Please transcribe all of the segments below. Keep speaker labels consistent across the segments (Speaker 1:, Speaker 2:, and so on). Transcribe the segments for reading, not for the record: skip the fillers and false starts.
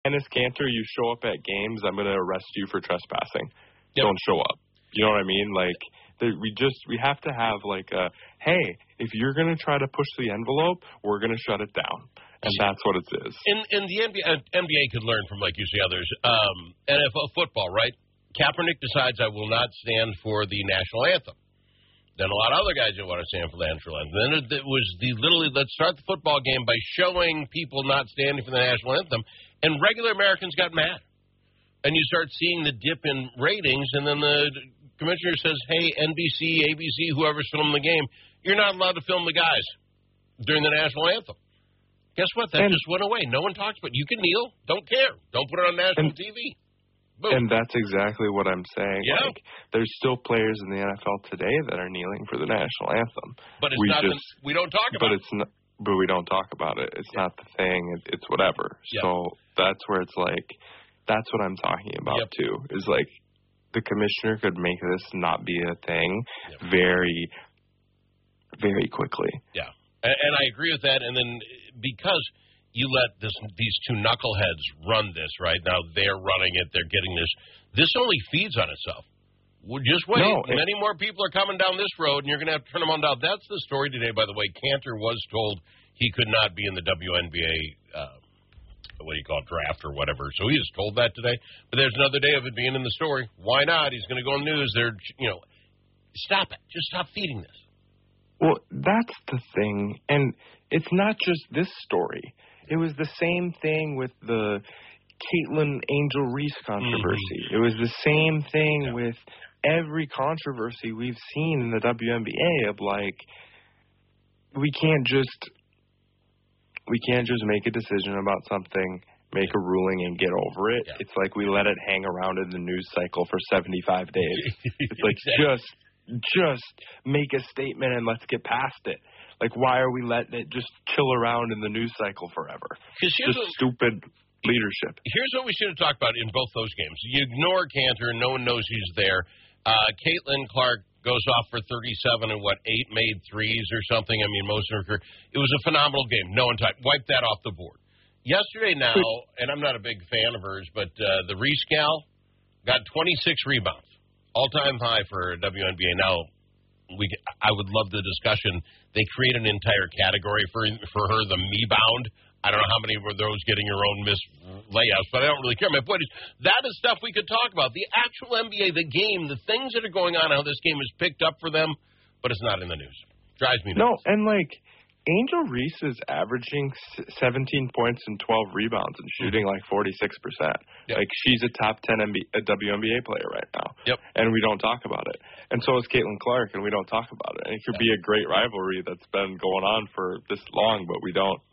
Speaker 1: Enes Kanter, you show up at games, I'm going to arrest you for trespassing.
Speaker 2: Yep.
Speaker 1: Don't show up. You know what I mean? Like, we have to have like hey, if you're going to try to push the envelope, we're going to shut it down. And that's what it is.
Speaker 2: And the NBA could learn from, like you see others. NFL football, right? Kaepernick decides I will not stand for the national anthem. Then a lot of other guys didn't want to stand for the national anthem. Then it was literally, let's start the football game by showing people not standing for the national anthem. And regular Americans got mad. And you start seeing the dip in ratings, and then the commissioner says, hey, NBC, ABC, whoever's filming the game, you're not allowed to film the guys during the national anthem. Guess what? That just went away. No one talks about it. You can kneel. Don't care. Don't put it on national TV. Boom.
Speaker 1: And that's exactly what I'm saying.
Speaker 2: Yeah.
Speaker 1: Like, there's still players in the NFL today that are kneeling for the national anthem.
Speaker 2: But it's we don't talk about it.
Speaker 1: But we don't talk about it. It's not the thing. It's whatever.
Speaker 2: Yep.
Speaker 1: So that's where it's like, that's what I'm talking about too. Is like, the commissioner could make this not be a thing very, very quickly. Yeah.
Speaker 2: And I agree with that. And then because you let these two knuckleheads run this, right? Now they're running it. They're getting this. This only feeds on itself. Well, just wait. Many more people are coming down this road, and you're going to have to turn them on down. That's the story today, by the way. Kanter was told he could not be in the WNBA, what do you call it, draft or whatever. So he was told that today. But there's another day of it being in the story. Why not? He's going to go on the news. Stop it. Just stop feeding this.
Speaker 1: Well, that's the thing. And it's not just this story. It was the same thing with the Caitlin Angel Reese controversy. Mm-hmm. It was the same thing with every controversy we've seen in the WNBA of like, we can't just make a decision about something, make a ruling, and get over it. Yeah. It's like we let it hang around in the news cycle for 75 days. It's like just make a statement and let's get past it. Like, why are we letting it just chill around in the news cycle forever? Just stupid leadership.
Speaker 2: Here's what we should have talked about in both those games. You ignore Kanter, and no one knows he's there. Caitlin Clark goes off for 37 and, 8 made threes or something. I mean, most of her career. It was a phenomenal game. No one wiped that off the board. Yesterday now, and I'm not a big fan of hers, but the Reese gal got 26 rebounds. All-time high for WNBA. Now, I would love the discussion. They create an entire category for her, the me-bound. I don't know how many of those getting your own missed layouts, but I don't really care. My point is, that is stuff we could talk about. The actual NBA, the game, the things that are going on, how this game is picked up for them, but it's not in the news. Drives me nuts.
Speaker 1: No, and Angel Reese is averaging 17 points and 12 rebounds and shooting 46%. Yep. Like, she's a top 10 WNBA player right now.
Speaker 2: Yep.
Speaker 1: And we don't talk about it. And so is Caitlin Clark, and we don't talk about it. And it could be a great rivalry that's been going on for this long, but we don't,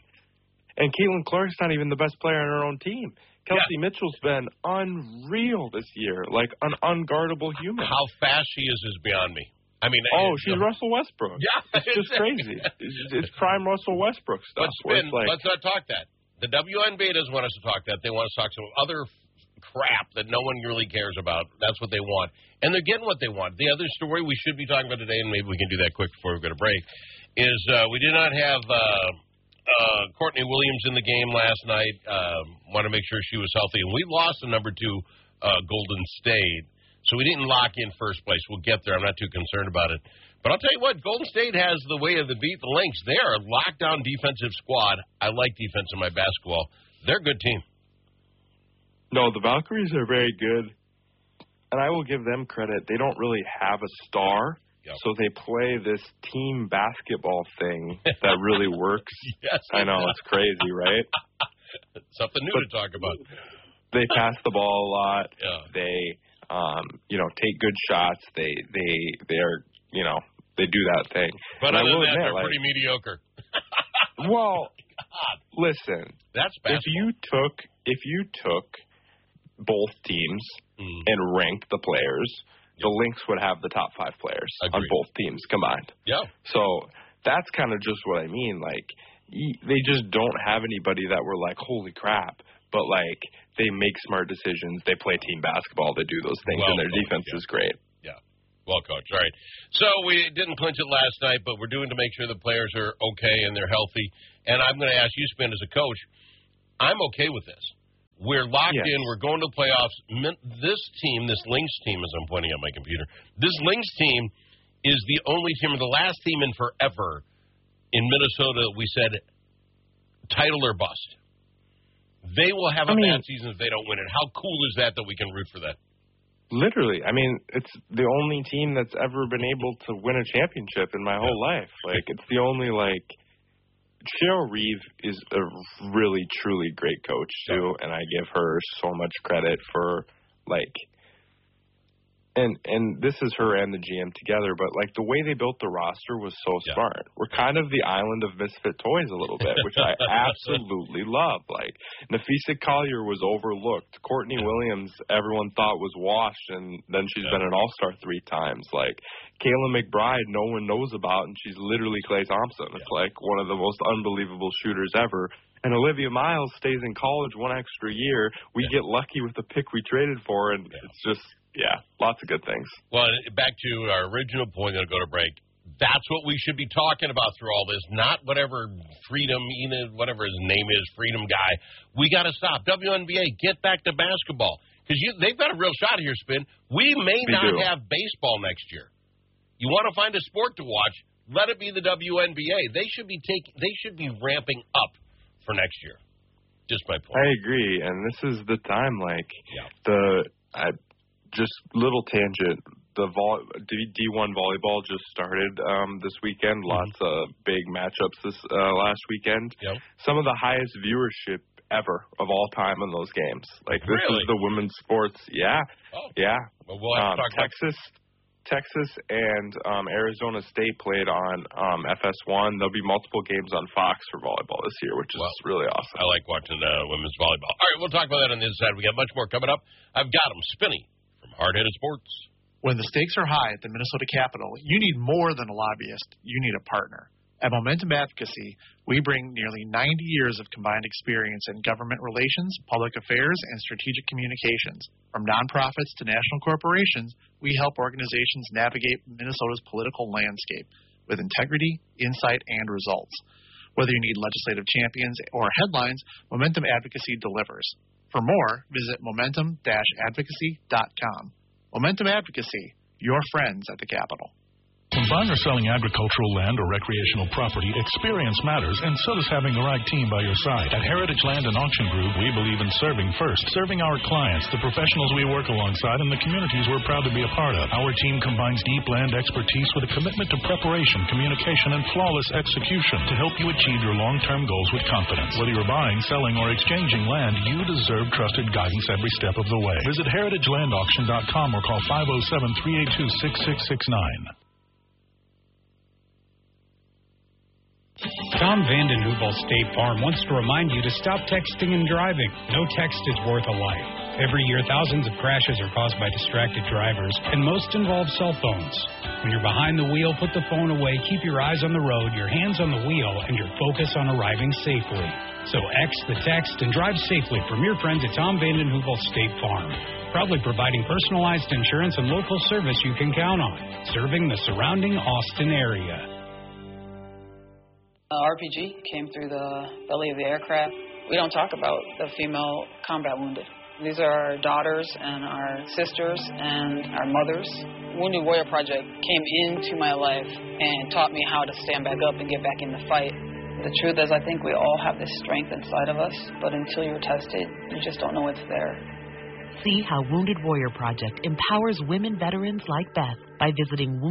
Speaker 1: And Caitlin Clark's not even the best player on her own team. Kelsey Mitchell's been unreal this year, like an unguardable human.
Speaker 2: How fast she is beyond me. I mean,
Speaker 1: she's Russell Westbrook.
Speaker 2: Yeah,
Speaker 1: it's just crazy. It's prime Russell Westbrook stuff.
Speaker 2: Let's not talk that. The WNBA doesn't want us to talk that. They want us to talk some other crap that no one really cares about. That's what they want, and they're getting what they want. The other story we should be talking about today, and maybe we can do that quick before we go to break, is we did not have Courtney Williams in the game last night. Want to make sure she was healthy, and we lost the number 2 Golden State. So we didn't lock in first place. We'll get there. I'm not too concerned about it. But I'll tell you what, Golden State has the way of the beat the Lynx. They are a lockdown defensive squad. I like defense in my basketball. They're a good team.
Speaker 1: No, the Valkyries are very good. And I will give them credit. They don't really have a star. Yep. So they play this team basketball thing that really works.
Speaker 2: Yes,
Speaker 1: I know, it's crazy, right?
Speaker 2: Something new to talk about.
Speaker 1: They pass the ball a lot.
Speaker 2: Yeah.
Speaker 1: They take good shots. They're they do that thing.
Speaker 2: But other than that, they're pretty mediocre.
Speaker 1: Well, listen.
Speaker 2: That's basketball.
Speaker 1: If you took both teams and ranked the players, the Lynx would have the top 5 players on both teams combined.
Speaker 2: Yeah.
Speaker 1: So that's kind of just what I mean. Like, they just don't have anybody that we're like, holy crap. But, they make smart decisions. They play team basketball. They do those things, and their defense is great.
Speaker 2: Yeah. Well coached. All right. So we didn't clinch it last night, but we're doing to make sure the players are okay and they're healthy. And I'm going to ask you, Spin, as a coach, I'm okay with this. We're locked
Speaker 1: Yes.
Speaker 2: in. We're going to the playoffs. This team, this Lynx team, as I'm pointing at my computer, this Lynx team is the only team, or the last team in forever in Minnesota that we said title or bust. They will have a bad season if they don't win it. How cool is that we can root for that?
Speaker 1: Literally. I mean, it's the only team that's ever been able to win a championship in my whole life. Like, it's the only, like, Cheryl Reeve is a really, truly great coach, too, and I give her so much credit for, like, and this is her and the GM together, but, like, the way they built the roster was so smart. We're kind of the island of misfit toys a little bit, which I absolutely love. Like, Nafisa Collier was overlooked. Courtney Williams, everyone thought was washed, and then she's been an all-star 3 times. Like, Kayla McBride, no one knows about, and she's literally Klay Thompson. It's like one of the most unbelievable shooters ever. And Olivia Miles stays in college 1 extra year. We get lucky with the pick we traded for, and it's just, lots of good things. Well,
Speaker 2: back to our original point, I'll go to break. That's what we should be talking about through all this, not whatever Freedom, whatever his name is, Freedom guy. We got to stop. WNBA, get back to basketball. Because they've got a real shot here, Spin. We may not have baseball next year. You want to find a sport to watch, let it be the WNBA. They should be ramping up for next year. Just my point.
Speaker 1: I agree, and this is the time. Like just little tangent. The D1 volleyball just started this weekend. Lots of big matchups this last weekend. Yep. Some of the highest viewership ever of all time in those games. Like this is the women's sports. Yeah.
Speaker 2: Well, we'll have to talk
Speaker 1: Texas and Arizona State played on FS1. There'll be multiple games on Fox for volleyball this year, which is really awesome.
Speaker 2: I like watching women's volleyball. All right, we'll talk about that on the inside. We got much more coming up. I've got them. Spinny from Hard-Headed Sports.
Speaker 3: When the stakes are high at the Minnesota Capitol, you need more than a lobbyist. You need a partner. At Momentum Advocacy, we bring nearly 90 years of combined experience in government relations, public affairs, and strategic communications. From nonprofits to national corporations, we help organizations navigate Minnesota's political landscape with integrity, insight, and results. Whether you need legislative champions or headlines, Momentum Advocacy delivers. For more, visit momentum-advocacy.com. Momentum Advocacy, your friends at the Capitol.
Speaker 4: When buying or selling agricultural land or recreational property, experience matters, and so does having the right team by your side. At Heritage Land and Auction Group, we believe in serving first, serving our clients, the professionals we work alongside, and the communities we're proud to be a part of. Our team combines deep land expertise with a commitment to preparation, communication, and flawless execution to help you achieve your long-term goals with confidence. Whether you're buying, selling, or exchanging land, you deserve trusted guidance every step of the way. Visit heritagelandauction.com or call 507-382-6669.
Speaker 5: Tom Vanden Heuvel State Farm wants to remind you to stop texting and driving. No text is worth a life. Every year, thousands of crashes are caused by distracted drivers, and most involve cell phones. When you're behind the wheel, put the phone away, keep your eyes on the road, your hands on the wheel, and your focus on arriving safely. So X the text and drive safely from your friends at Tom Vanden Heuvel State Farm. Proudly providing personalized insurance and local service you can count on. Serving the surrounding Austin area.
Speaker 6: RPG came through the belly of the aircraft. We don't talk about the female combat wounded. These are our daughters and our sisters and our mothers. Wounded Warrior Project came into my life and taught me how to stand back up and get back in the fight. The truth is, I think we all have this strength inside of us, but until you're tested, you just don't know it's there.
Speaker 7: See how Wounded Warrior Project empowers women veterans like Beth by visiting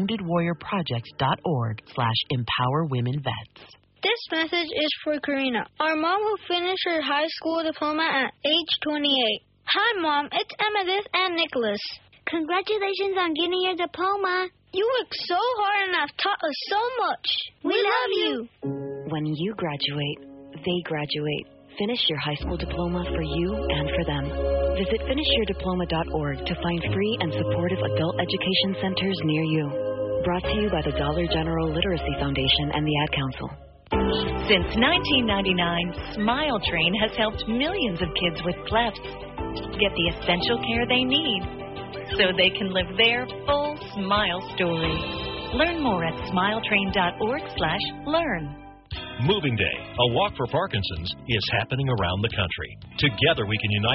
Speaker 7: woundedwarriorproject.org/empowerwomenvets.
Speaker 8: This message is for Karina, our mom who finished her high school diploma at age 28. Hi, Mom. It's Amethyst and Nicholas. Congratulations on getting your diploma. You worked so hard and have taught us so much. We love you.
Speaker 9: When you graduate, they graduate. Finish your high school diploma for you and for them. Visit finishyourdiploma.org to find free and supportive adult education centers near you. Brought to you by the Dollar General Literacy Foundation and the Ad Council.
Speaker 10: Since 1999, Smile Train has helped millions of kids with clefts get the essential care they need so they can live their full smile story. Learn more at smiletrain.org/learn.
Speaker 11: Moving Day, a walk for Parkinson's, is happening around the country. Together we can unite